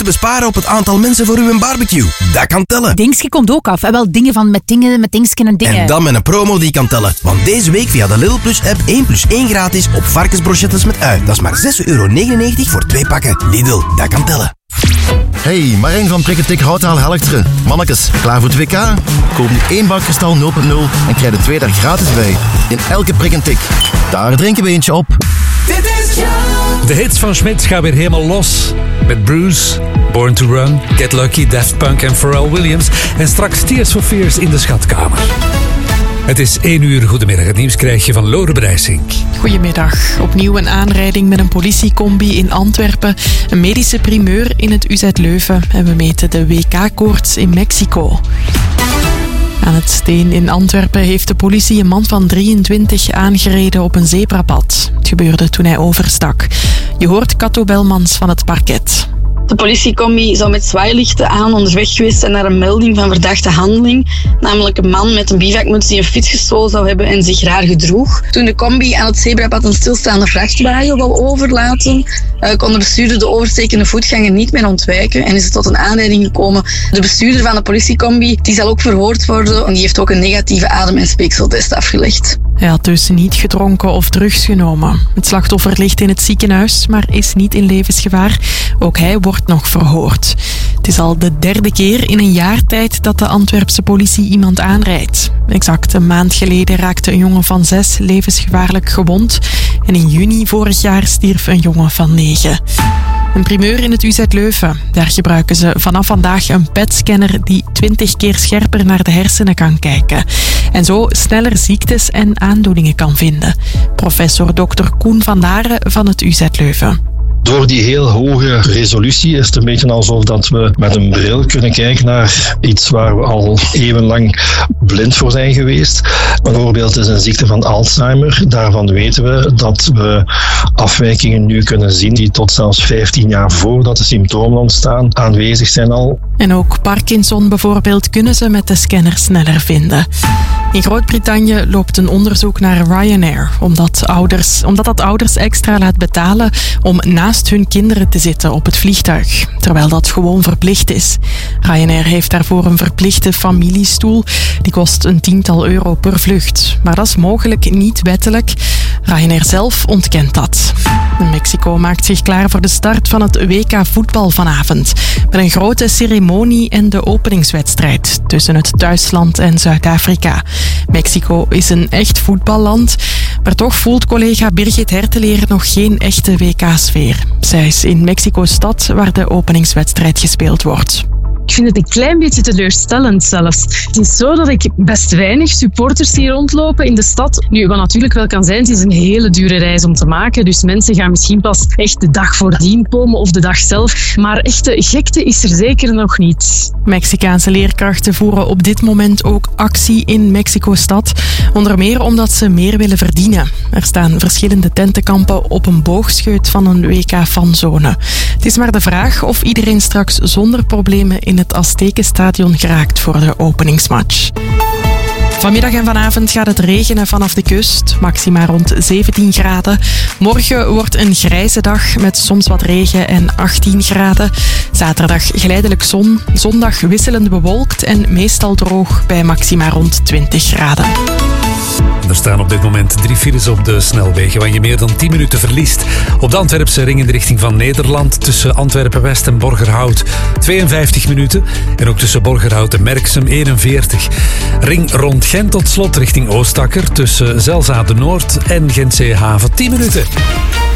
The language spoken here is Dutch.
te besparen op het aantal mensen voor uw barbecue. Dat kan tellen. Dingsje komt ook af. En wel dingen van met dingsken en dingen. En dan met een promo die kan tellen. Want deze week via de Lidl Plus app 1 plus 1 gratis op varkensbrochettes met ui. Dat is maar €6,99 voor 2 pakken. Lidl, dat kan tellen. Hey, Marijn van Prikketik Houtaal Helchteren. Mannekes, klaar voor het WK? Koop nu 1 bak Kristal 0.0 en krijg er 2 daar gratis bij. In elke prik en tik. Daar drinken we eentje op. De hits van Schmidt gaan weer helemaal los. Met Bruce, Born to Run, Get Lucky, Daft Punk en Pharrell Williams. En straks Tears for Fears in de schatkamer. Het is 1 uur. Goedemiddag. Het nieuws krijg je van Lode Brijsink. Goedemiddag. Opnieuw een aanrijding met een politiecombi in Antwerpen. Een medische primeur in het UZ Leuven. En we meten de WK-koorts in Mexico. Aan het Steen in Antwerpen heeft de politie een man van 23 aangereden op een zebrapad. Het gebeurde toen hij overstak. Je hoort Kato Belmans van het parket. De politiecombi zou met zwaailichten aan onderweg geweest zijn naar een melding van verdachte handeling. Namelijk een man met een bivakmuts die een fiets gestolen zou hebben en zich raar gedroeg. Toen de combi aan het zebrapad een stilstaande vrachtwagen wou overlaten, kon de bestuurder de overstekende voetganger niet meer ontwijken en is het tot een aanrijding gekomen. De bestuurder van de politiecombi die zal ook verhoord worden en die heeft ook een negatieve adem- en speekseltest afgelegd. Hij had dus niet gedronken of drugs genomen. Het slachtoffer ligt in het ziekenhuis, maar is niet in levensgevaar. Ook hij wordt nog verhoord. Het is al de 3e keer in een jaar tijd dat de Antwerpse politie iemand aanrijdt. Exact een maand geleden raakte een jongen van 6 levensgevaarlijk gewond. En in juni vorig jaar stierf een jongen van 9. Een primeur in het UZ Leuven. Daar gebruiken ze vanaf vandaag een PET-scanner die 20 keer scherper naar de hersenen kan kijken. En zo sneller ziektes en aandoeningen kan vinden. Professor Dr. Koen van Daren van het UZ Leuven. Door die heel hoge resolutie is het een beetje alsof dat we met een bril kunnen kijken naar iets waar we al eeuwenlang blind voor zijn geweest. Bijvoorbeeld is een ziekte van Alzheimer. Daarvan weten we dat we afwijkingen nu kunnen zien die tot zelfs 15 jaar voordat de symptomen ontstaan aanwezig zijn al. En ook Parkinson bijvoorbeeld kunnen ze met de scanner sneller vinden. In Groot-Brittannië loopt een onderzoek naar Ryanair, omdat dat ouders extra laat betalen om naast hun kinderen te zitten op het vliegtuig, terwijl dat gewoon verplicht is. Ryanair heeft daarvoor een verplichte familiestoel. Die kost een tiental euro per vlucht. Maar dat is mogelijk niet wettelijk. Ryanair zelf ontkent dat. Mexico maakt zich klaar voor de start van het WK voetbal vanavond. Met een grote ceremonie en de openingswedstrijd tussen het thuisland en Zuid-Afrika. Mexico is een echt voetballand, maar toch voelt collega Birgit Herteleer nog geen echte WK-sfeer. Zij is in Mexico-stad waar de openingswedstrijd gespeeld wordt. Ik vind het een klein beetje teleurstellend zelfs. Het is zo dat ik best weinig supporters zie rondlopen in de stad. Nu, wat natuurlijk wel kan zijn, het is een hele dure reis om te maken. Dus mensen gaan misschien pas echt de dag voordien komen of de dag zelf. Maar echte gekte is er zeker nog niet. Mexicaanse leerkrachten voeren op dit moment ook actie in Mexico-stad. Onder meer omdat ze meer willen verdienen. Er staan verschillende tentenkampen op een boogscheut van een WK-fanzone. Het is maar de vraag of iedereen straks zonder problemen in het Aztekenstadion geraakt voor de openingsmatch. Vanmiddag en vanavond gaat het regenen vanaf de kust, maxima rond 17 graden. Morgen wordt een grijze dag met soms wat regen en 18 graden. Zaterdag geleidelijk zon, zondag wisselend bewolkt en meestal droog bij maxima rond 20 graden. Er staan op dit moment 3 files op de snelwegen waar je meer dan 10 minuten verliest. Op de Antwerpse ring in de richting van Nederland tussen Antwerpen-West en Borgerhout 52 minuten. En ook tussen Borgerhout en Merksem 41. Ring rond Gent tot slot richting Oostakker tussen Zelzate Noord en Gentse Haven 10 minuten.